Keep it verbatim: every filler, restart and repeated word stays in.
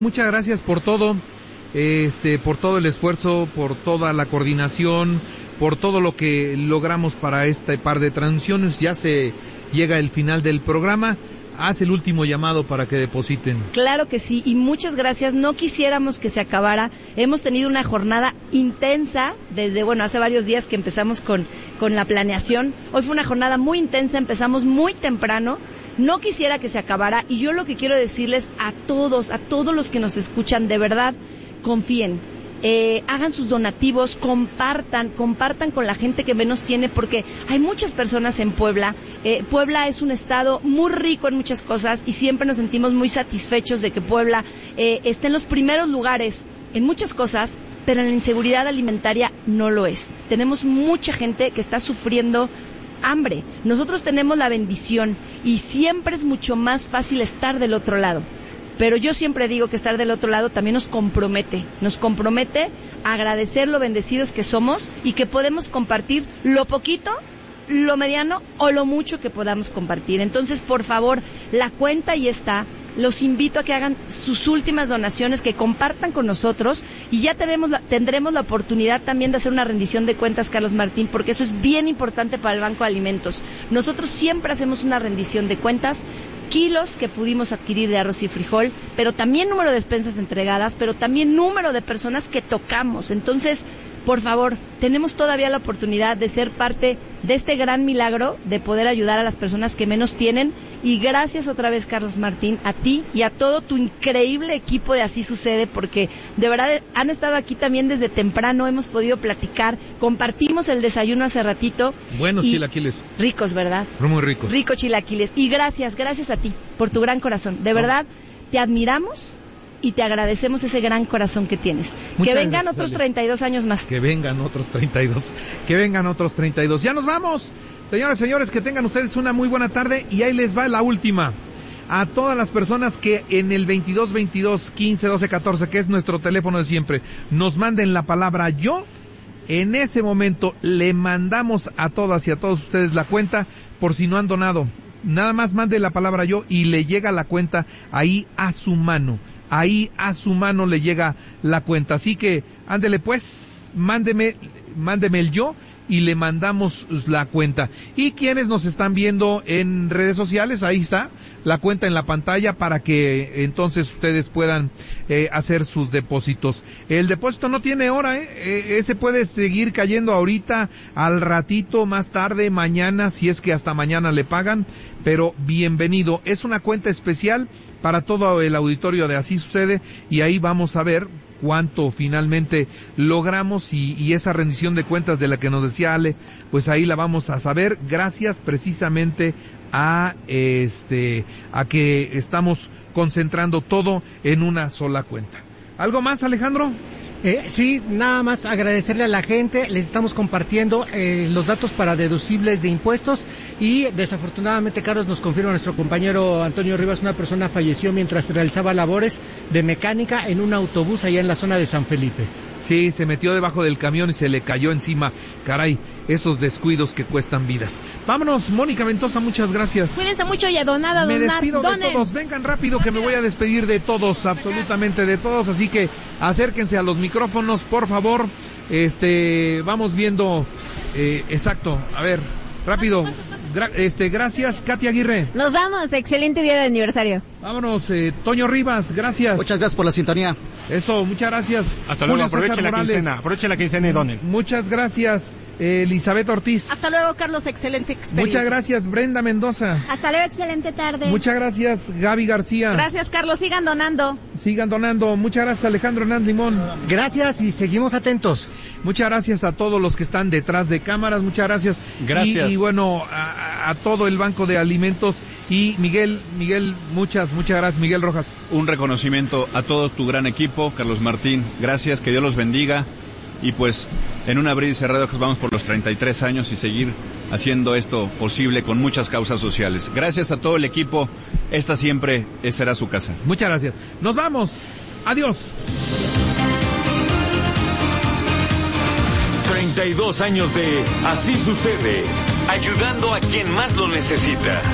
Muchas gracias por todo, este, por todo el esfuerzo, por toda la coordinación, por todo lo que logramos para este par de transmisiones. Ya se llega el final del programa. Haz el último llamado para que depositen. Claro que sí, y muchas gracias. No quisiéramos que se acabara. Hemos tenido una jornada intensa desde, bueno, hace varios días que empezamos con, con la planeación. Hoy fue una jornada muy intensa, empezamos muy temprano. No quisiera que se acabara, y yo lo que quiero decirles a todos, a todos los que nos escuchan, de verdad, confíen. Eh, hagan sus donativos, compartan, compartan con la gente que menos tiene, porque hay muchas personas en Puebla. Eh, Puebla es un estado muy rico en muchas cosas y siempre nos sentimos muy satisfechos de que Puebla eh, esté en los primeros lugares en muchas cosas, pero en la inseguridad alimentaria no lo es. Tenemos mucha gente que está sufriendo hambre. Nosotros tenemos la bendición y siempre es mucho más fácil estar del otro lado. Pero yo siempre digo que estar del otro lado también nos compromete, nos compromete a agradecer lo bendecidos que somos y que podemos compartir lo poquito, lo mediano o lo mucho que podamos compartir. Entonces, por favor, la cuenta ahí está. Los invito a que hagan sus últimas donaciones, que compartan con nosotros, y ya tenemos la, tendremos la oportunidad también de hacer una rendición de cuentas, Carlos Martín, porque eso es bien importante para el Banco de Alimentos. Nosotros siempre hacemos una rendición de cuentas, kilos que pudimos adquirir de arroz y frijol, pero también número de despensas entregadas, pero también número de personas que tocamos. Entonces, por favor, tenemos todavía la oportunidad de ser parte de este gran milagro, de poder ayudar a las personas que menos tienen. Y gracias otra vez, Carlos Martín, a ti y a todo tu increíble equipo de Así Sucede, porque de verdad han estado aquí también desde temprano, hemos podido platicar, compartimos el desayuno hace ratito. Buenos chilaquiles. Ricos, ¿verdad? Muy ricos. Ricos chilaquiles. Y gracias, gracias a ti por tu gran corazón. De verdad, te admiramos y te agradecemos ese gran corazón que tienes. Muchas que vengan gracias, otros Ale. treinta y dos años más. Que vengan otros treinta y dos. Que vengan otros treinta y dos. Ya nos vamos. Señoras y señores, que tengan ustedes una muy buena tarde, y ahí les va la última. A todas las personas que en el veintidós veintidós quince doce catorce, que es nuestro teléfono de siempre, nos manden la palabra yo, en ese momento le mandamos a todas y a todos ustedes la cuenta, por si no han donado. Nada más mande la palabra yo y le llega la cuenta ahí a su mano. Ahí a su mano le llega la cuenta. Así que, ándele pues, mándeme, mándeme el yo y le mandamos la cuenta. Y quienes nos están viendo en redes sociales, ahí está la cuenta en la pantalla para que entonces ustedes puedan eh, hacer sus depósitos. El depósito no tiene hora, ¿eh? eh ese puede seguir cayendo ahorita, al ratito, más tarde, mañana, si es que hasta mañana le pagan, pero bienvenido. Es una cuenta especial para todo el auditorio de Así Sucede, y ahí vamos a ver cuánto finalmente logramos, y, y esa rendición de cuentas de la que nos decía Ale, pues ahí la vamos a saber, gracias precisamente a este a que estamos concentrando todo en una sola cuenta. ¿Algo más, Alejandro? Eh, sí, nada más agradecerle a la gente. Les estamos compartiendo eh, los datos para deducibles de impuestos, y desafortunadamente, Carlos, nos confirma nuestro compañero Antonio Rivas, una persona falleció mientras realizaba labores de mecánica en un autobús allá en la zona de San Felipe. Sí, se metió debajo del camión y se le cayó encima. Caray, esos descuidos que cuestan vidas. Vámonos, Mónica Ventosa, muchas gracias. Cuídense mucho y a donar, a donar. Me despido donen. de todos, vengan rápido que me voy a despedir de todos, absolutamente de todos, así que acérquense a los micrófonos, por favor. Este, vamos viendo, eh, exacto, a ver, rápido. Gra- este, gracias, Katia Aguirre. Nos vamos, excelente día de aniversario. Vámonos, eh, Toño Rivas, gracias. Muchas gracias por la sintonía. Eso, muchas gracias. Hasta luego, aproveche la quincena, aproveche la quincena y donen. Muchas gracias, eh, Elizabeth Ortiz. Hasta luego, Carlos, excelente experiencia. Muchas gracias, Brenda Mendoza. Hasta luego, excelente tarde. Muchas gracias, Gaby García. Gracias, Carlos, sigan donando. Sigan donando. Muchas gracias, Alejandro Hernández Limón. Gracias y seguimos atentos. Muchas gracias a todos los que están detrás de cámaras, muchas gracias. Gracias. Y, y bueno, a, a todo el Banco de Alimentos, y Miguel, Miguel, muchas, muchas gracias, Miguel Rojas. Un reconocimiento a todo tu gran equipo, Carlos Martín, gracias, que Dios los bendiga, y pues en un abrir y cerrar de ojos vamos por los treinta y tres años y seguir haciendo esto posible con muchas causas sociales. Gracias a todo el equipo, esta siempre será su casa. Muchas gracias. Nos vamos. Adiós. treinta y dos años de Así Sucede, ayudando a quien más lo necesita.